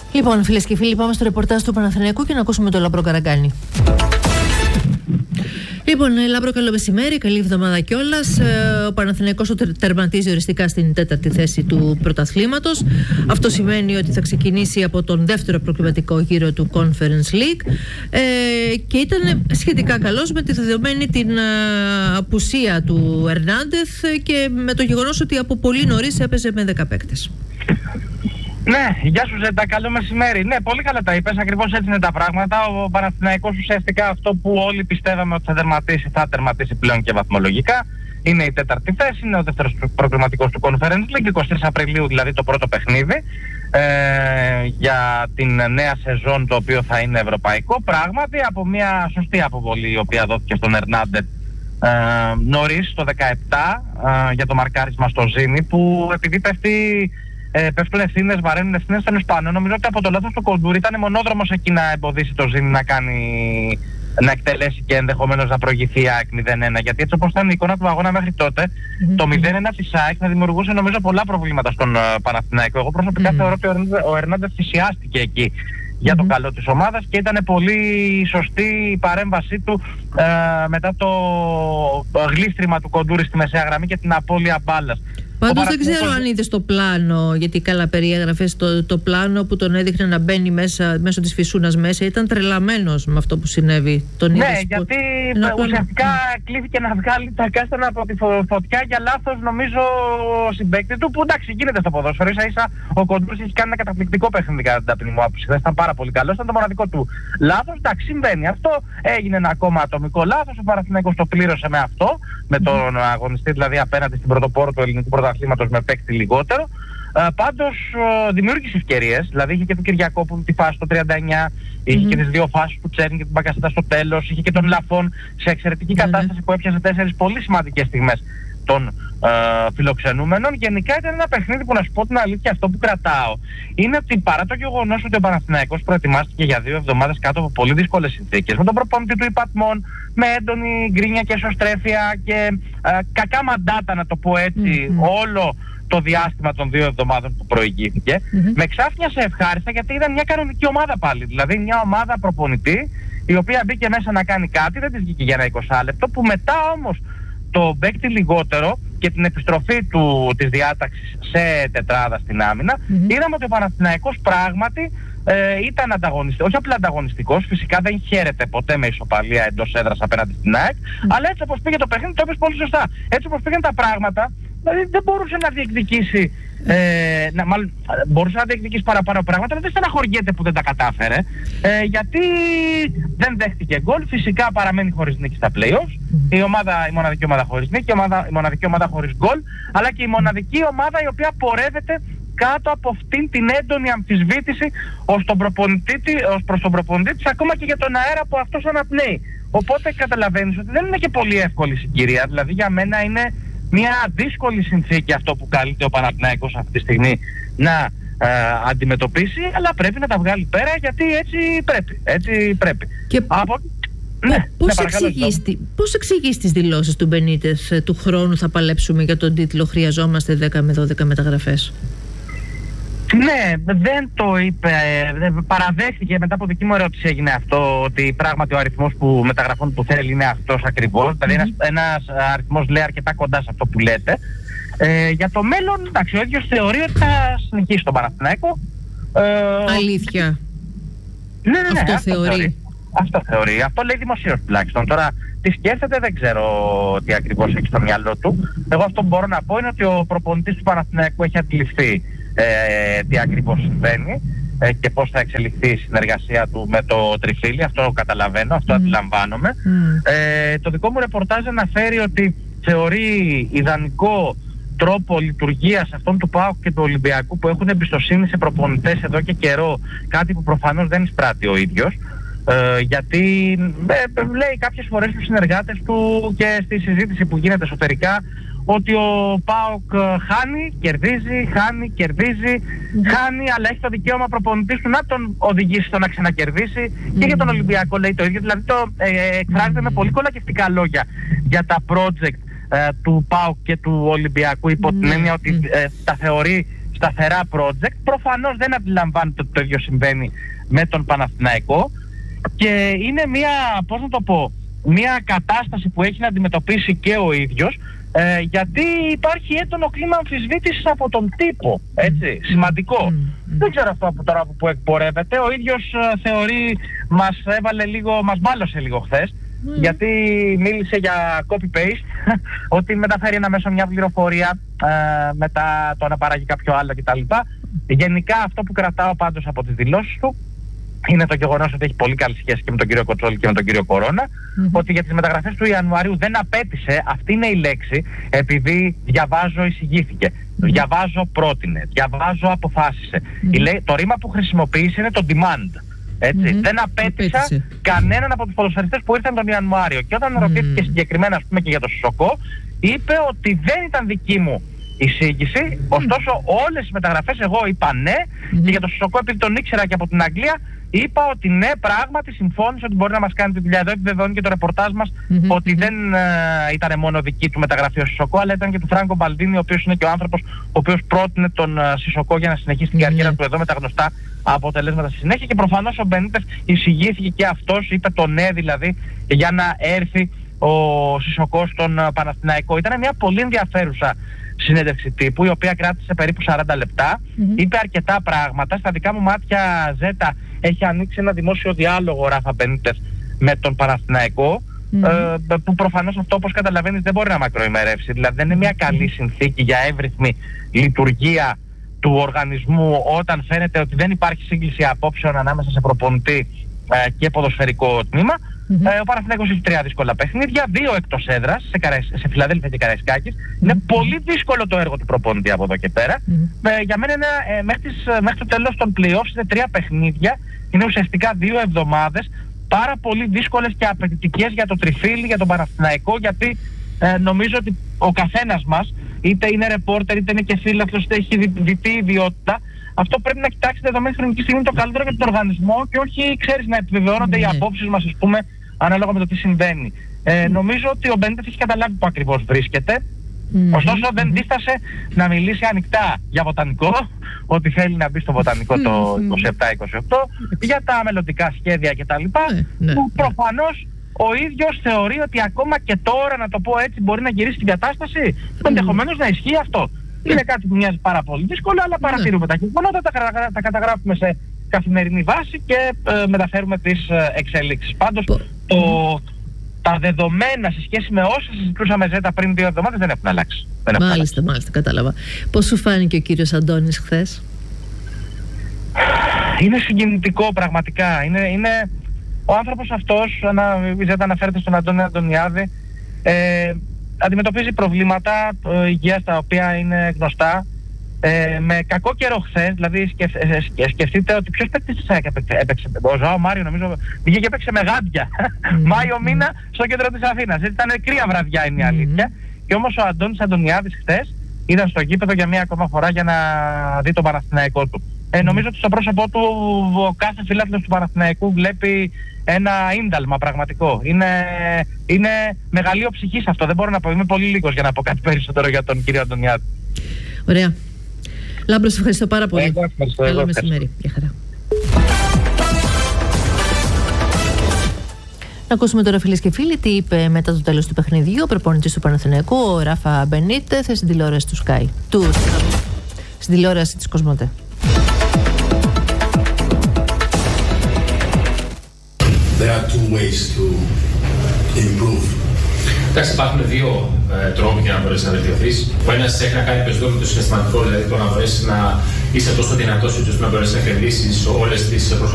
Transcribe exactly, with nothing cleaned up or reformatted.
Λοιπόν, φίλες και φίλοι, πάμε στο ρεπορτάζ του Παναθηναϊκού και να ακούσουμε τον Λάμπρο Καραγκάνη. Λοιπόν, Λάμπρο, καλό μεσημέρι, καλή εβδομάδα κιόλας. Ο Παναθηναϊκός τερματίζει οριστικά στην τέταρτη θέση του πρωταθλήματος. Αυτό σημαίνει ότι θα ξεκινήσει από τον δεύτερο προκριματικό γύρο του Conference League ε, και ήταν σχετικά καλός με τη δεδομένη την απουσία του Ερνάντεθ και με το γεγονός ότι από πολύ νωρίς έπαιζε με δέκα παίκτες. Ναι, γεια σου Ζέντα, καλό μεσημέρι. Ναι, πολύ καλά τα είπες, ακριβώς έτσι είναι τα πράγματα. Ο Παναθηναϊκός ουσιαστικά αυτό που όλοι πιστεύαμε ότι θα τερματίσει, θα τερματίσει πλέον και βαθμολογικά. Είναι η τέταρτη θέση, είναι ο δεύτερος προκριματικός του Conference League, εικοστή τρίτη Απριλίου δηλαδή το πρώτο παιχνίδι ε, για την νέα σεζόν, το οποίο θα είναι ευρωπαϊκό. Πράγματι από μια σωστή αποβολή η οποία δόθηκε στον Ερνάντετ ε, νωρίς το δεκαεπτά ε, για το μαρκάρισμα στο Ζήνι, που επειδή πέφτει Ε, πέφτουν ευθύνες, βαραίνουν ευθύνες στον Ισπανό. Νομίζω ότι από το λάθος του Κοντούρη ήταν μονόδρομος εκεί να εμποδίσει το Ζήνι να κάνει, να εκτελέσει και ενδεχομένως να προηγηθεί η ΑΕΚ μηδέν ένα. Γιατί έτσι όπως ήταν η εικόνα του αγώνα μέχρι τότε, mm-hmm. το μηδέν ένα της ΑΕΚ θα δημιουργούσε νομίζω πολλά προβλήματα στον uh, Παναθηναϊκό. Εγώ προσωπικά mm-hmm. θεωρώ ότι ο Ερνάντες θυσιάστηκε εκεί για το mm-hmm. καλό της ομάδας και ήταν πολύ σωστή η παρέμβασή του ε, μετά το, το γλίστριμα του Κοντούρη στη μεσαία γραμμή και την απώλεια μπάλας. Πάντως δεν ξέρω αν είδες το πλάνο, γιατί καλά περιέγραφες το, το πλάνο που τον έδειχνε να μπαίνει μέσα, μέσω της φυσούνας μέσα. Ήταν τρελαμένος με αυτό που συνέβη. Τον ναι, είδες, γιατί που... ουσιαστικά mm. κλείθηκε να βγάλει τα κάστανα από τη φωτιά για λάθος, νομίζω, ο συμπαίκτη του, που εντάξει γίνεται στο ποδόσφαιρο. Ίσα ίσα ο Κοντούρης έχει κάνει ένα καταπληκτικό παιχνίδι κατά την ταπεινή μου άποψη. Ήταν πάρα πολύ καλό, ήταν το μοναδικό του λάθος. Εντάξει, συμβαίνει αυτό. Έγινε ένα ακόμα ατομικό λάθος. Ο Παναθηναϊκός το πλήρωσε με αυτό, με τον mm. αγωνιστή δηλαδή απέναντι στην πρωτοπόρο του ελληνικού πρωταθλήματος με παίκτη λιγότερο. Ε, πάντως ε, δημιούργησε ευκαιρίες, δηλαδή είχε και τον Κυριακόπουλο τη φάση στο τριάντα εννιά, είχε mm-hmm. και τις δύο φάσεις του Τσέρνη και την Μπακασέτα στο τέλος, είχε και τον Λαφόν σε εξαιρετική mm-hmm. κατάσταση που έπιασε τέσσερις πολύ σημαντικές στιγμές των ε, φιλοξενούμενων. Γενικά ήταν ένα παιχνίδι που, να σου πω την αλήθεια, αυτό που κρατάω είναι ότι παρά το γεγονός ότι ο Παναθηναϊκός προετοιμάστηκε για δύο εβδομάδες κάτω από πολύ δύσκολες συνθήκες, με τον προπονητή του υπατμών, με έντονη γκρίνια και εσωστρέφεια και ε, κακά μαντάτα, να το πω έτσι, mm-hmm. όλο το διάστημα των δύο εβδομάδων που προηγήθηκε, mm-hmm. με ξάφνιασε ευχάριστα, γιατί ήταν μια κανονική ομάδα πάλι. Δηλαδή μια ομάδα προπονητή η οποία μπήκε μέσα να κάνει κάτι, δεν της βγήκε για ένα είκοσι λεπτό, που μετά όμως το παίκτη λιγότερο και την επιστροφή του, της διάταξης σε τετράδα στην άμυνα, mm-hmm. είδαμε ότι ο Παναθηναϊκός πράγματι ε, ήταν ανταγωνιστικός, όχι απλά ανταγωνιστικός, φυσικά δεν χαίρεται ποτέ με ισοπαλία εντός έδρας απέναντι στην ΑΕΚ, mm-hmm. αλλά έτσι όπως πήγε το παιχνίδι, το είπες πολύ σωστά, έτσι όπως πήγαν τα πράγματα, δηλαδή δεν μπορούσε να διεκδικήσει, ε, να, μάλλον μπορούσε να διεκδικήσει παραπάνω πράγματα, αλλά δεν στεναχωριέται που δεν τα κατάφερε, ε, γιατί δεν δέχτηκε γκολ. Φυσικά παραμένει χωρίς νίκη στα play-offs, η, ομάδα, η μοναδική ομάδα χωρίς νίκη, η, ομάδα, η μοναδική ομάδα χωρίς γκολ, αλλά και η μοναδική ομάδα η οποία πορεύεται κάτω από αυτήν την έντονη αμφισβήτηση ως, τον προπονητή, ως προς τον προπονητή της, ακόμα και για τον αέρα που αυτός αναπνέει. Οπότε καταλαβαίνεις ότι δεν είναι και πολύ εύκολη συγκυρία, δηλαδή για μένα είναι μια δύσκολη συνθήκη αυτό που καλείται ο Παναθηναϊκός αυτή τη στιγμή να ε, αντιμετωπίσει, αλλά πρέπει να τα βγάλει πέρα, γιατί έτσι πρέπει. Έτσι πρέπει. Και Από... ναι, πώς, ναι, εξηγείς, πώς εξηγείς τις δηλώσεις του Μπενίτεθ του χρόνου θα παλέψουμε για τον τίτλο, χρειαζόμαστε δέκα με δώδεκα μεταγραφές? Ναι, δεν το είπε, δεν παραδέχτηκε, μετά από δική μου ερώτηση έγινε αυτό, ότι πράγματι ο αριθμός που μεταγραφών που θέλει είναι αυτός ακριβώς, δηλαδή mm-hmm. ένας, ένας αριθμός λέει αρκετά κοντά σε αυτό που λέτε. Ε, για το μέλλον, εντάξει, ο ίδιος θεωρεί ότι θα συνεχίσει τον Παναθηναϊκό. Ε, Αλήθεια. Ναι, ναι, ναι, αυτό, αυτό θεωρεί. θεωρεί. Αυτό θεωρεί, αυτό λέει δημοσίως τουλάχιστον. Τώρα τι σκέφτεται δεν ξέρω τι ακριβώς έχει στο μυαλό του. Εγώ αυτό που μπορώ να πω είναι ότι ο προπονητής του Παναθηναϊκού έχει αντιληφθεί Ε, τι ακριβώς συμβαίνει ε, και πώς θα εξελιχθεί η συνεργασία του με το Τριφύλι. Αυτό καταλαβαίνω, αυτό mm. αντιλαμβάνομαι. Mm. Ε, το δικό μου ρεπορτάζ αναφέρει ότι θεωρεί ιδανικό τρόπο λειτουργίας αυτών του ΠΑΟΚ και του Ολυμπιακού, που έχουν εμπιστοσύνη σε προπονητές εδώ και καιρό, κάτι που προφανώς δεν εισπράττει ο ίδιος. Ε, γιατί ε, λέει κάποιες φορές στους συνεργάτες του και στη συζήτηση που γίνεται εσωτερικά ότι ο ΠΑΟΚ χάνει, κερδίζει, χάνει, κερδίζει, mm. χάνει, αλλά έχει το δικαίωμα προπονητής του να τον οδηγήσει στο να ξανακερδίσει. Mm. Και για τον Ολυμπιακό λέει το ίδιο, δηλαδή το ε, εκφράζεται με πολύ κολακευτικά λόγια για τα project ε, του ΠΑΟΚ και του Ολυμπιακού, υπό mm. την έννοια ότι ε, τα θεωρεί σταθερά project. Προφανώς δεν αντιλαμβάνεται ότι το ίδιο συμβαίνει με τον Παναθηναϊκό και είναι μια, πώς να το πω, μια κατάσταση που έχει να αντιμετωπίσει και ο ίδιος, ε, γιατί υπάρχει έντονο κλίμα αμφισβήτησης από τον τύπο, έτσι, σημαντικό. Mm. Δεν ξέρω αυτό από τώρα που εκπορεύεται. Ο ίδιος ε, θεωρεί, μας έβαλε λίγο, μας μπάλωσε λίγο χθες, mm. γιατί μίλησε για copy-paste, ότι μεταφέρει ένα μέσο μια πληροφορία, ε, μετά το αναπαράγει κάποιο άλλο κτλ. Γενικά αυτό που κρατάω πάντως από τις δηλώσεις του είναι το γεγονός ότι έχει πολύ καλή σχέση και με τον κύριο Κοτσόλη και με τον κύριο Κορώνα, mm-hmm. ότι για τις μεταγραφές του Ιανουαρίου δεν απέτησε, αυτή είναι η λέξη, επειδή διαβάζω εισηγήθηκε, mm-hmm. διαβάζω πρότεινε, διαβάζω αποφάσισε. Mm-hmm. Η, το ρήμα που χρησιμοποίησε είναι το demand. Έτσι. Mm-hmm. Δεν απέτησα Απέτησε. κανέναν από τους ποδοσφαιριστές που ήρθαν τον Ιανουάριο. Και όταν mm-hmm. ρωτήθηκε συγκεκριμένα, ας πούμε, και για το Σισοκό, είπε ότι δεν ήταν δική μου εισήγηση, ωστόσο όλες τις μεταγραφές εγώ είπα ναι, mm-hmm. και για το Σισοκό, επειδή τον ήξερα και από την Αγγλία, είπα ότι ναι, πράγματι συμφώνησε ότι μπορεί να μας κάνει τη δουλειά. Εδώ επιβεβαιώνει και το ρεπορτάζ μας mm-hmm. ότι δεν uh, ήταν μόνο δική του μεταγραφή ο Σισοκό, αλλά ήταν και του Φράνκο Μπαλντίνη, ο οποίος είναι και ο άνθρωπος ο οποίος πρότεινε τον uh, Σισοκό για να συνεχίσει την mm-hmm. καριέρα του εδώ με τα γνωστά αποτελέσματα στη συνέχεια. Και προφανώς ο Μπενίτες εισηγήθηκε και αυτός, είπε το ναι δηλαδή, για να έρθει ο Σισοκό στον uh, Παναθηναϊκό. Ήταν μια πολύ ενδιαφέρουσα συνέντευξη τύπου, η οποία κράτησε περίπου σαράντα λεπτά. Mm-hmm. Είπε αρκετά πράγματα. Στα δικά μου μάτια, Ζέτα, έχει ανοίξει ένα δημόσιο διάλογο, Ράφα Μπενίτες, με τον Παναθηναϊκό, mm-hmm. ε, που προφανώς αυτό, όπως καταλαβαίνεις, δεν μπορεί να μακροημερεύσει. Δηλαδή δεν είναι μια καλή συνθήκη για εύρυθμη λειτουργία του οργανισμού, όταν φαίνεται ότι δεν υπάρχει σύγκληση απόψεων ανάμεσα σε προπονητή ε, και ποδοσφαιρικό τμήμα. Mm-hmm. Ε, ο Παναθηναϊκός έχει τρία δύσκολα παιχνίδια, δύο εκτός έδρας, σε, Καραϊ... σε Φιλαδέλφια και Καραϊσκάκης. Mm-hmm. Είναι πολύ δύσκολο το έργο του προπονητή από εδώ και πέρα. Mm-hmm. Ε, για μένα είναι, ε, μέχρι, τις, μέχρι το τέλος των play-offs είναι τρία παιχνίδια, είναι ουσιαστικά δύο εβδομάδες, πάρα πολύ δύσκολες και απαιτητικές για το τριφύλι, για τον Παναθηναϊκό, γιατί ε, νομίζω ότι ο καθένας μας, είτε είναι ρεπόρτερ, είτε είναι και φίλαθλος, είτε έχει διτή ιδιότητα, αυτό πρέπει να κοιτάξει δεδομένη χρονική στιγμή το καλύτερο για τον οργανισμό και όχι, ξέρεις, να επιβεβαιώνονται mm. οι απόψεις μας, ας πούμε, ανάλογα με το τι συμβαίνει. Ε, mm. Νομίζω ότι ο Μπενίτες έχει καταλάβει που ακριβώς βρίσκεται. Mm. Ωστόσο mm. δεν δίστασε να μιλήσει ανοιχτά για βοτανικό, ότι θέλει να μπει στο βοτανικό mm. το είκοσι επτά είκοσι οκτώ, mm. για τα μελλοντικά σχέδια κτλ. Mm. που προφανώς ο ίδιος θεωρεί ότι ακόμα και τώρα, να το πω έτσι, μπορεί να γυρίσει την κατάσταση. Mm. Ενδεχομένως να ισχύει αυτό. Είναι κάτι που μοιάζει πάρα πολύ δύσκολο, αλλά παρατηρούμε τα γεγονότα, τα, τα καταγράφουμε σε καθημερινή βάση και ε, μεταφέρουμε τις ε, εξελίξεις. Πάντως, το, τα δεδομένα σε σχέση με όσα συζητούσαμε, Ζέτα, πριν δύο εβδομάδες δεν έχουν αλλάξει. Δεν έχουν μάλιστα, αλλάξει. μάλιστα, κατάλαβα. Πώς σου φάνηκε ο κύριος Αντώνης χθες? Είναι συγκινητικό πραγματικά. Είναι, είναι ο άνθρωπος αυτός, η Ζέτα αναφέρεται στον Αντώνη Αντωνιάδη, ε, αντιμετωπίζει προβλήματα ε, υγείας τα οποία είναι γνωστά. Ε, με κακό καιρό χθες, δηλαδή σκεφ, ε, σκεφτείτε ότι ποιος παίκτης έπαιξε, έπαιξε, ο Ζωάο Μάριο νομίζω βγήκε και έπαιξε με γάντια mm-hmm. Μάιο μήνα στο κέντρο της Αθήνας. Ήταν κρύα βραδιά, είναι η αλήθεια. Mm-hmm. Και όμως ο Αντώνης Αντωνιάδης χθες ήταν στο γήπεδο για μία ακόμα φορά για να δει τον Παναθηναϊκό του. Ε, νομίζω ότι στο πρόσωπό του ο κάθε φιλάθλος του Παναθηναϊκού βλέπει ένα ίνταλμα πραγματικό. Είναι, είναι μεγαλείο ψυχής αυτό. Δεν μπορώ να πω. Είμαι πολύ λίγος για να πω κάτι περισσότερο για τον κύριο Αντωνιάδη. Ωραία. Λάμπρο, σε ευχαριστώ πάρα πολύ. Εγώ ευχαριστώ. Καλό μεσημέρι. Γεια χαρά. Να ακούσουμε τώρα, φίλες και φίλοι, τι είπε μετά το τέλος του παιχνιδιού ο προπονητής του Παναθηναϊκού, ο Ράφα Μπενίτες, στην τηλεόραση του Sky. Του, στην τηλεόραση της Κοσμοτέ. There are two ways to improve. Εντάξει, υπάρχουν δύο ε, τρόποι για να μπορέσει να βελτιωθεί. Ο ένα έχει να κάνει περισσότερο με το συναισθηματικό, δηλαδή το να μπορέσει να είσαι τόσο δυνατός, ώστε να μπορέσει να κερδίσει όλες τις